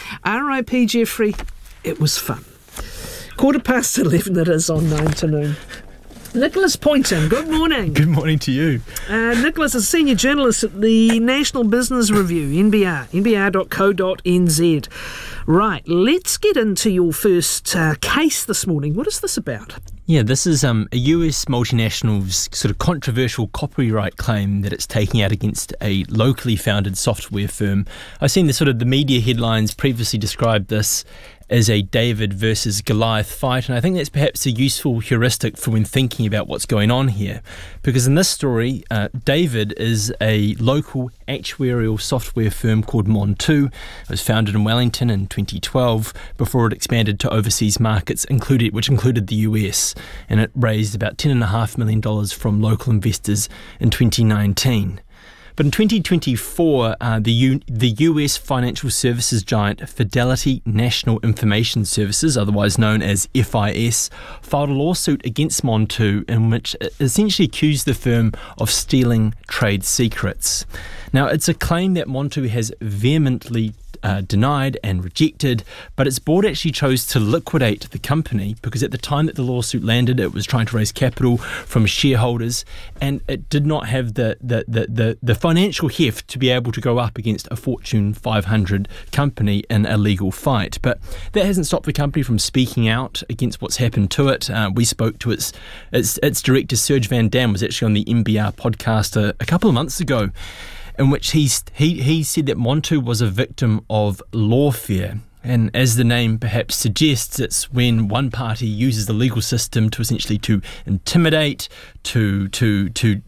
R I P Geoffrey, it was fun. Quarter past eleven it is on nine to noon. Nicholas Poynton, good morning. Good morning to you. Uh, Nicholas is a senior journalist at the National Business Review, N B R, N B R dot co dot n z. Right, let's get into your first uh, case this morning. What is this about? Yeah, this is um, a U S multinational's sort of controversial copyright claim that it's taking out against a locally founded software firm. I've seen the sort of the media headlines previously described this as a David versus Goliath fight, and I think that's perhaps a useful heuristic for when thinking about what's going on here. Because in this story, uh, David is a local actuarial software firm called Montu. It was founded in Wellington in twenty twelve before it expanded to overseas markets, included, which included the U S, and it raised about ten point five million dollars from local investors in twenty nineteen. But in twenty twenty-four, uh, the, U- the U S financial services giant Fidelity National Information Services, otherwise known as F I S, filed a lawsuit against Montu in which it essentially accused the firm of stealing trade secrets. Now, it's a claim that Montu has vehemently Uh, denied and rejected, but its board actually chose to liquidate the company because at the time that the lawsuit landed, it was trying to raise capital from shareholders, and it did not have the the, the, the, the financial heft to be able to go up against a Fortune five hundred company in a legal fight. But that hasn't stopped the company from speaking out against what's happened to it. Uh, we spoke to its, its its director, Serge Van Dam, was actually on the N B R podcast a, a couple of months ago, in which he's, he he said that Montu was a victim of lawfare. And as the name perhaps suggests, it's when one party uses the legal system to essentially to intimidate, to to to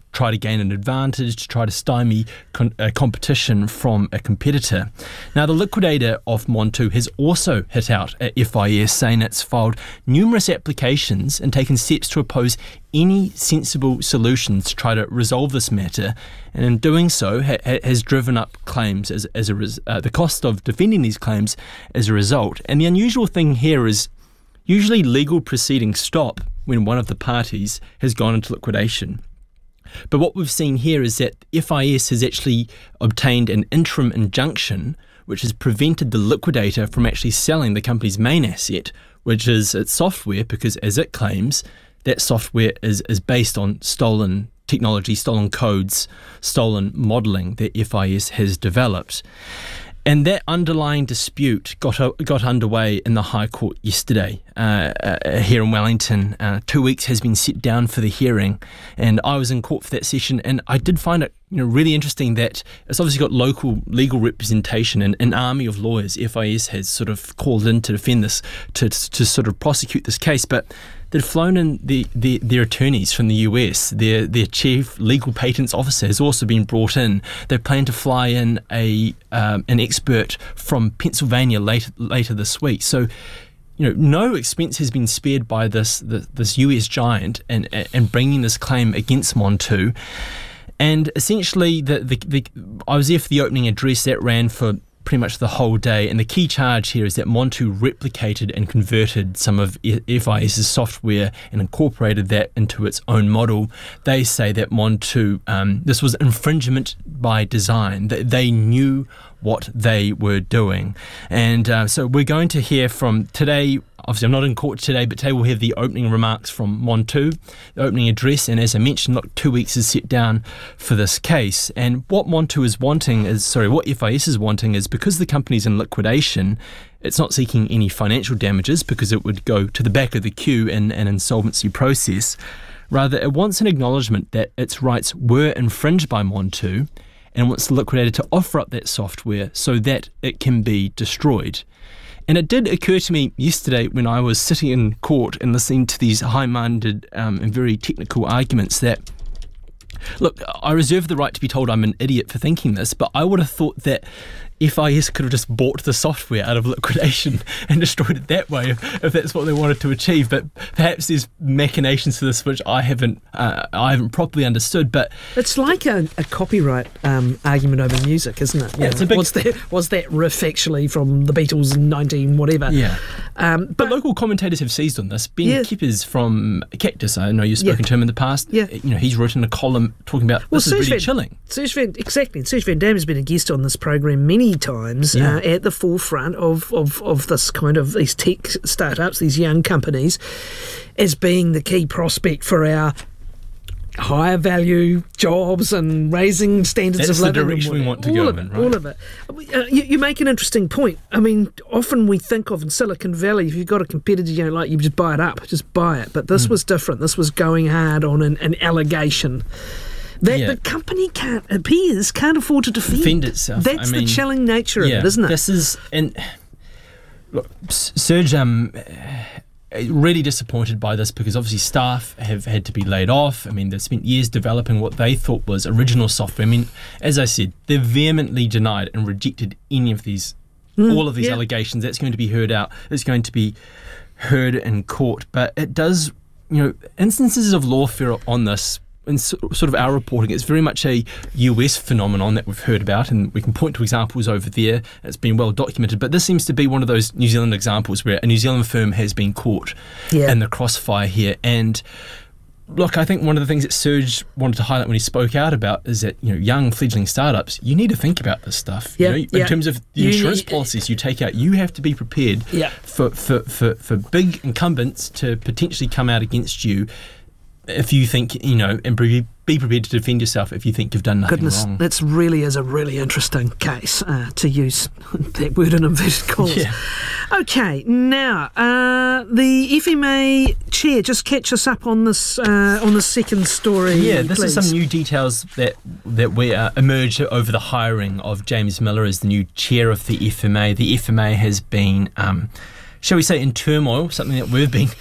try to gain an advantage, to try to stymie con- uh, competition from a competitor. Now, the liquidator of Montu has also hit out at F I S, saying it's filed numerous applications and taken steps to oppose any sensible solutions to try to resolve this matter, and in doing so ha- ha- has driven up claims as, as a res- uh, the cost of defending these claims as a result. And the unusual thing here is usually legal proceedings stop when one of the parties has gone into liquidation. But what we've seen here is that F I S has actually obtained an interim injunction which has prevented the liquidator from actually selling the company's main asset, which is its software, because as it claims, that software is, is based on stolen technology, stolen codes, stolen modelling that F I S has developed. And that underlying dispute got uh, got underway in the High Court yesterday uh, uh, here in Wellington. Uh, two weeks has been set down for the hearing, and I was in court for that session, and I did find it you know, really interesting that it's obviously got local legal representation and an army of lawyers F I S has sort of called in to defend this, to, to sort of prosecute this case, but they've flown in the, the, their attorneys from the U S. Their their chief legal patents officer has also been brought in. They plan to fly in a um, an expert from Pennsylvania later later this week. So, you know, no expense has been spared by this the, this U S giant and and bringing this claim against Montu. And essentially, the, the the I was there for the opening address that ran for pretty much the whole day, and the key charge here is that Montu replicated and converted some of F I S's software and incorporated that into its own model. They say that Montu, um, this was infringement by design, that they knew what they were doing. And uh, so we're going to hear from today. Obviously, I'm not in court today, but today we'll have the opening remarks from Montu, the opening address, and as I mentioned, look, two weeks is set down for this case. And what Montu is wanting is, sorry, what F I S is wanting is, because the company's in liquidation, it's not seeking any financial damages because it would go to the back of the queue in an insolvency process. Rather, it wants an acknowledgement that its rights were infringed by Montu, and wants the liquidator to offer up that software so that it can be destroyed. And it did occur to me yesterday when I was sitting in court and listening to these high-minded um, and very technical arguments that, look, I reserve the right to be told I'm an idiot for thinking this, but I would have thought that F I S could have just bought the software out of liquidation and destroyed it that way if, if that's what they wanted to achieve. But perhaps there's machinations to this which I haven't uh, I haven't properly understood. But it's like a, a copyright um, argument over music, isn't it? Yeah, it's a big, was that was that riff actually from the Beatles in nineteen whatever? Yeah, um, but, but local commentators have seized on this. Ben yeah. Kippers from Cactus, I know you've spoken yeah. to him in the past. Yeah, you know he's written a column talking about well, this Serge is really Van, chilling. Serge Van, exactly. Serge Van Dam has been a guest on this program many times yeah. uh, at the forefront of, of, of this kind of these tech startups, these young companies, as being the key prospect for our higher value jobs and raising standards That's of living. That's the direction we want to all go of in, it, right? All of it. Uh, you, you make an interesting point. I mean, often we think of in Silicon Valley, if you've got a competitor, you know, like you just buy it up, just buy it. But this mm. was different. This was going hard on an, an allegation that yeah. the company can't, appears, can't afford to defend. Defend itself. That's I the mean, chilling nature yeah, of it, isn't it? This is, and look, Serge, um, really disappointed by this because obviously staff have had to be laid off. I mean, they've spent years developing what they thought was original software. I mean, as I said, they've vehemently denied and rejected any of these, mm, all of these yeah. allegations. That's going to be heard out. It's going to be heard in court. But it does, you know, instances of lawfare on this, in sort of our reporting, it's very much a U S phenomenon that we've heard about, and we can point to examples over there. It's been well documented, but this seems to be one of those New Zealand examples where a New Zealand firm has been caught yeah. in the crossfire here. And look, I think one of the things that Serge wanted to highlight when he spoke out about is that, you know, young fledgling startups, you need to think about this stuff. Yeah, you know, yeah. in terms of the you, insurance you, policies you take out, you have to be prepared yeah. for, for, for, for big incumbents to potentially come out against you if you think, you know, and be, be prepared to defend yourself if you think you've done nothing Goodness, wrong. That's really is a really interesting case, uh, to use that word in inverted commas. Yeah. Okay, now, uh, the F M A chair, just catch us up on this uh, on the second story, Yeah, this please. is some new details that, that we uh, emerged over the hiring of James Miller as the new chair of the F M A. The F M A has been, um, shall we say, in turmoil, something that we've been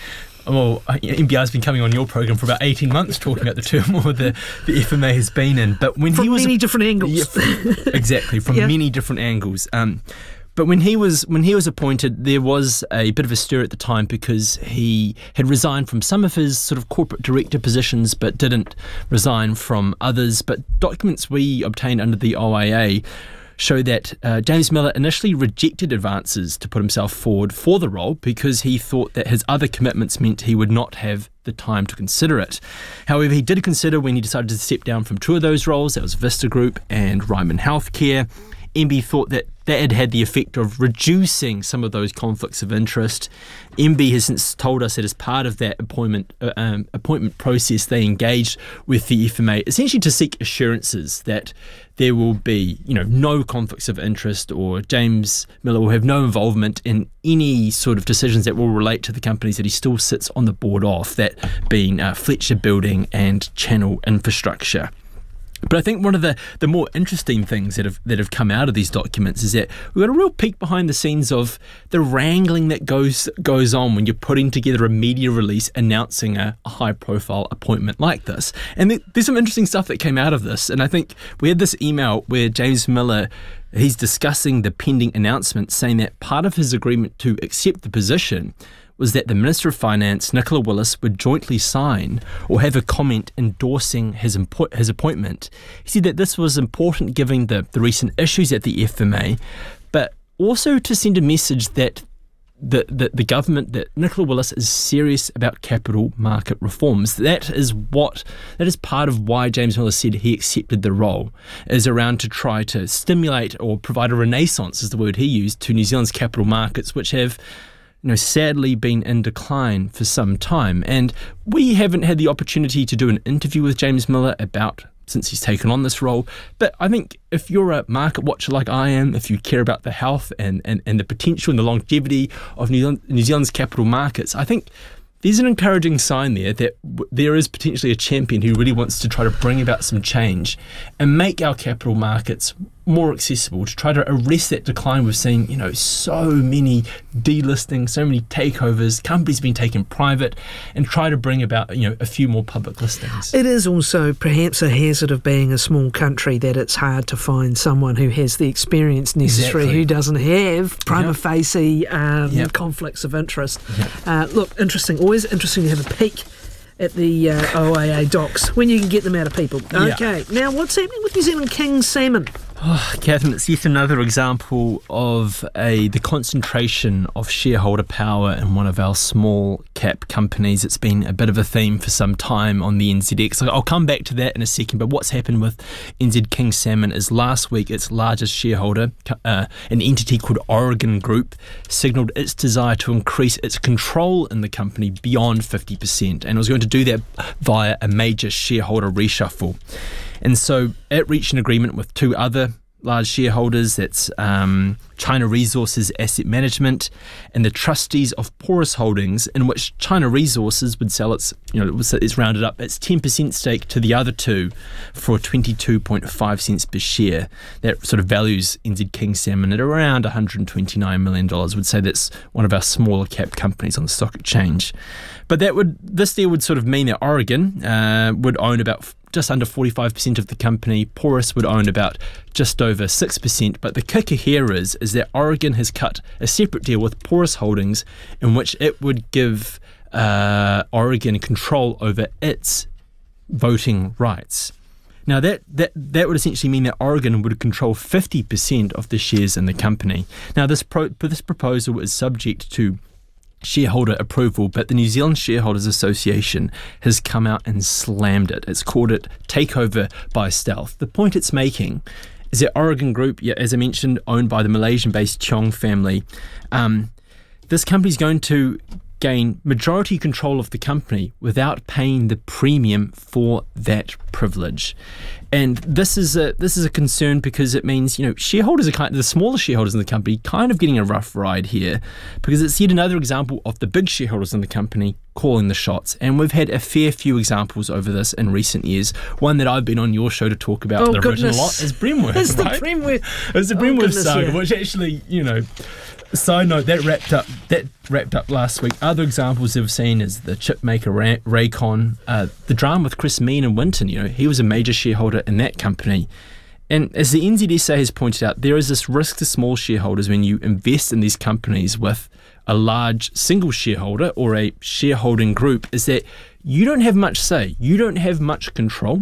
well, M B R's been coming on your program for about eighteen months talking about the turmoil the, the F M A has been in. But when from he was many different angles. Yeah, exactly, from yeah. many different angles. Um, But when he was when he was appointed, there was a bit of a stir at the time because he had resigned from some of his sort of corporate director positions, but didn't resign from others. But documents we obtained under the O I A show that uh, James Miller initially rejected advances to put himself forward for the role because he thought that his other commitments meant he would not have the time to consider it. However, he did consider when he decided to step down from two of those roles, that was Vista Group and Ryman Healthcare. M B thought that that had had the effect of reducing some of those conflicts of interest. M B has since told us that as part of that appointment uh, um, appointment process, they engaged with the F M A essentially to seek assurances that there will be, you know, no conflicts of interest, or James Miller will have no involvement in any sort of decisions that will relate to the companies that he still sits on the board of, that being uh, Fletcher Building and Channel Infrastructure. But I think one of the, the more interesting things that have that have come out of these documents is that we've got a real peek behind the scenes of the wrangling that goes goes on when you're putting together a media release announcing a, a high-profile appointment like this. And th- there's some interesting stuff that came out of this. And I think we had this email where James Miller, he's discussing the pending announcement, saying that part of his agreement to accept the position was that the Minister of Finance, Nicola Willis, would jointly sign or have a comment endorsing his impo- his appointment. He said that this was important given the, the recent issues at the F M A, but also to send a message that the, the, the government, that Nicola Willis is serious about capital market reforms. That is what, that is part of why James Miller said he accepted the role, is around to try to stimulate or provide a renaissance, is the word he used, to New Zealand's capital markets, which have, you know, sadly been in decline for some time. And we haven't had the opportunity to do an interview with James Miller about since he's taken on this role. But I think if you're a market watcher like I am, if you care about the health and, and, and the potential and the longevity of New, Zealand, New Zealand's capital markets, I think there's an encouraging sign there that w- there is potentially a champion who really wants to try to bring about some change and make our capital markets more accessible, to try to arrest that decline. We've seen, you know, so many delisting, so many takeovers, companies being taken private, and try to bring about, you know, a few more public listings. It is also perhaps a hazard of being a small country that it's hard to find someone who has the experience necessary, exactly, who doesn't have prima yep. facie um, yep. conflicts of interest. Yep. Uh, look, interesting. Always interesting to have a peek at the uh, O I A docs when you can get them out of people. Okay, yeah. Now what's happening with New Zealand King Salmon? Oh, Catherine, it's yet another example of a the concentration of shareholder power in one of our small cap companies. It's been a bit of a theme for some time on the N Z X. I'll come back to that in a second, but what's happened with N Z King Salmon is last week its largest shareholder, uh, an entity called Oregon Group, signalled its desire to increase its control in the company beyond fifty percent, and it was going to do that via a major shareholder reshuffle. And so it reached an agreement with two other large shareholders, that's um, China Resources Asset Management and the trustees of Porus Holdings, in which China Resources would sell its, you know, it's rounded up, its ten percent stake to the other two for twenty-two point five cents per share. That sort of values N Z King Salmon at around one hundred twenty-nine million dollars. I would say that's one of our smaller cap companies on the stock exchange. But that would this deal would sort of mean that Oregon uh, would own about just under forty-five percent of the company. Porus would own about just over six percent. But the kicker here is, is that Oregon has cut a separate deal with Porus Holdings in which it would give uh, Oregon control over its voting rights. Now, that, that, that would essentially mean that Oregon would control fifty percent of the shares in the company. Now, this pro- this proposal is subject to shareholder approval, but the New Zealand Shareholders Association has come out and slammed it. It's called it takeover by stealth. The point it's making is that Oregon Group, yeah, as I mentioned, owned by the Malaysian-based Cheong family, um, this company is going to gain majority control of the company without paying the premium for that privilege. And this is a this is a concern because it means, you know, shareholders are kind of, the smaller shareholders in the company kind of getting a rough ride here, because it's yet another example of the big shareholders in the company calling the shots. And we've had a fair few examples over this in recent years. One that I've been on your show to talk about oh, the goodness. original lot is Bremworth, It's right? the Bremworth. It's the Oh, Bremworth goodness, saga, yeah. which actually, you know, side note, that wrapped up that wrapped up last week. Other examples we've seen is the chip maker Ray- Raycon, uh, the drama with Chris Mean and Winton. You know, he was a major shareholder in that company. And as the N Z S A has pointed out, there is this risk to small shareholders when you invest in these companies with a large single shareholder or a shareholding group, is that you don't have much say, you don't have much control,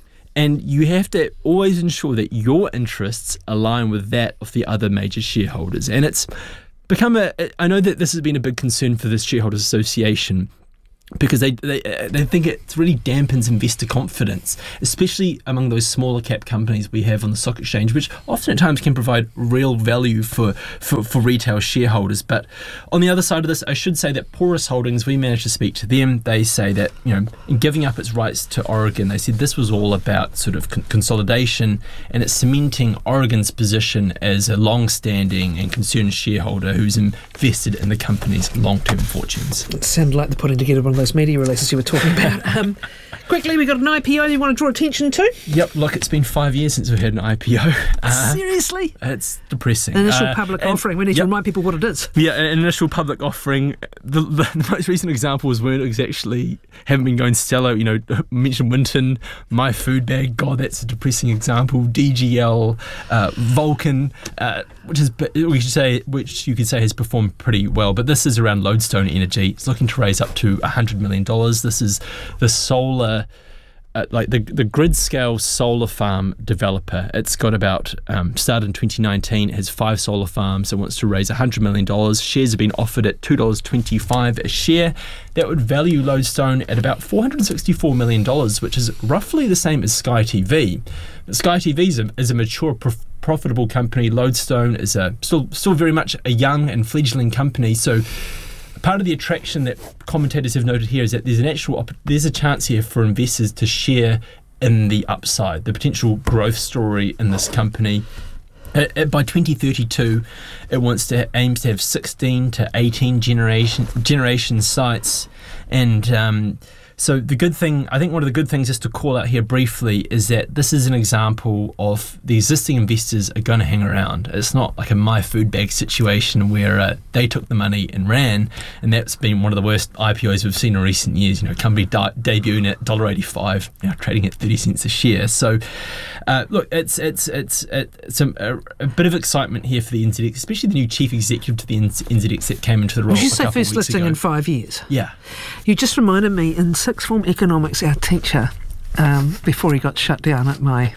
and you have to always ensure that your interests align with that of the other major shareholders. And it's become a, I know that this has been a big concern for the Shareholders Association, because they, they they think it really dampens investor confidence, especially among those smaller cap companies we have on the stock exchange, which often at times can provide real value for, for, for retail shareholders. But on the other side of this, I should say that Porus Holdings, we managed to speak to them. They say that, you know, in giving up its rights to Oregon, they said this was all about sort of con- consolidation, and it's cementing Oregon's position as a long-standing and concerned shareholder who's invested in the company's long-term fortunes. It sounded like the putting together one of those media releases you were talking about. Um, quickly, we got an I P O you want to draw attention to? Yep, look, it's been five years since we've had an I P O. Uh, Seriously? It's depressing. An initial Uh, public and- offering. We need yep. to remind people what it is. Yeah, an initial public offering. The, the, the most recent examples weren't actually haven't been going stellar. You know, mentioned Winton, My Food Bag. God, that's a depressing example. D G L, uh, Vulcan, uh, which is we should say, which you could say has performed pretty well. But this is around Lodestone Energy. It's looking to raise up to one hundred million dollars. This is the solar. Uh, like the the grid scale solar farm developer. It's got about um, started in twenty nineteen, has five solar farms, and wants to raise one hundred million dollars. Shares have been offered at two dollars twenty-five a share. That would value Lodestone at about four hundred sixty-four million dollars, which is roughly the same as Sky T V. But Sky T V is a, is a mature, prof- profitable company. Lodestone is a still still very much a young and fledgling company. So part of the attraction that commentators have noted here is that there's an actual op- there's a chance here for investors to share in the upside, the potential growth story in this company. Uh, uh, by twenty thirty-two, it wants to aims to have sixteen to eighteen generation generation sites, and um, so the good thing, I think one of the good things just to call out here briefly is that this is an example of the existing investors are going to hang around. It's not like a My Food Bag situation where uh, they took the money and ran, and that's been one of the worst I P Os we've seen in recent years. You know, company de- debuting at one dollar eighty-five, you know, trading at thirty cents a share. So, uh, look, it's it's it's it's a, a, a bit of excitement here for the N Z X, especially the new chief executive to the N Z X that came into the role. Did you a say couple of first weeks listing ago. in five years? Yeah. You just reminded me, in sixth form economics, our teacher, um, before he got shut down at my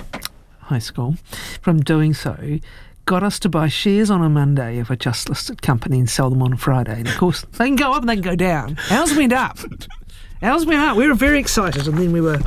high school, from doing so, got us to buy shares on a Monday of a just listed company and sell them on a Friday. And of course, they can go up and they can go down. Ours went up. Ours went up. We were very excited, and then we were.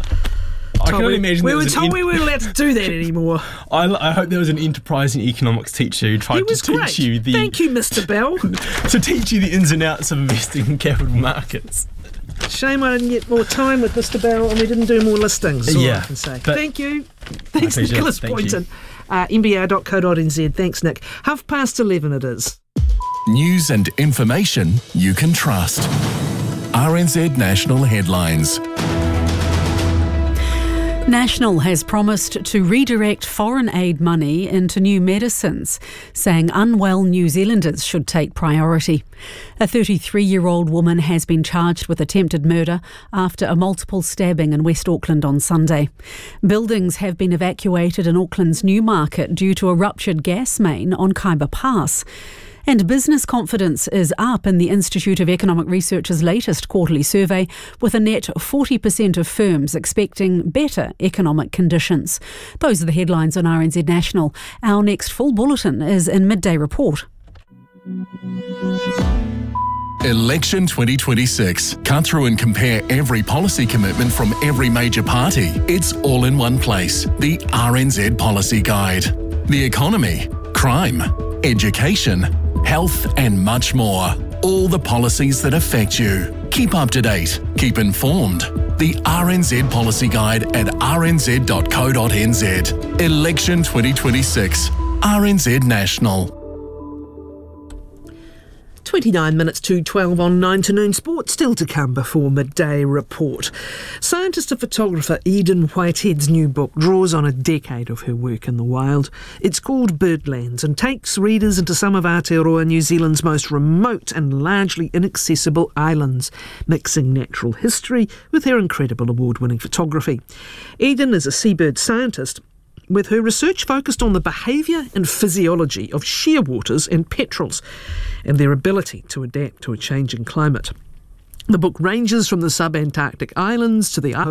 I can only we, imagine we there were was an told en- we weren't allowed to do that anymore. I, I hope there was an enterprising economics teacher who tried He was to teach great. you the Thank you, Mister Bell. to teach you the ins and outs of investing in capital markets. Shame I didn't get more time with Mister Bell and we didn't do more listings. Is all Yeah, I can say. but- Thank you. Thanks, pleasure. Nicholas Thank Boynton. Uh, N B R dot co dot n z. Thanks, Nick. Half past eleven it is. News and information you can trust. R N Z National Headlines. National has promised to redirect foreign aid money into new medicines, saying unwell New Zealanders should take priority. A thirty-three-year-old woman has been charged with attempted murder after a multiple stabbing in West Auckland on Sunday. Buildings have been evacuated in Auckland's Newmarket due to a ruptured gas main on Kaiba Pass. And business confidence is up in the Institute of Economic Research's latest quarterly survey, with a net forty percent of firms expecting better economic conditions. Those are the headlines on R N Z National. Our next full bulletin is in Midday Report. Election twenty twenty-six. Cut through and compare every policy commitment from every major party. It's all in one place. The R N Z Policy Guide. The economy, crime, education, health and much more. All the policies that affect you. Keep up to date. Keep informed. The R N Z Policy Guide at r n z dot co dot n z. Election twenty twenty-six. R N Z National. twenty-nine minutes to twelve on nine to noon sport, still to come before midday report. Scientist and photographer Eden Whitehead's new book draws on a decade of her work in the wild. It's called Birdlands and takes readers into some of Aotearoa, New Zealand's most remote and largely inaccessible islands, mixing natural history with her incredible award-winning photography. Eden is a seabird scientist, with her research focused on the behaviour and physiology of shearwaters and petrels and their ability to adapt to a changing climate. The book ranges from the sub-Antarctic islands to the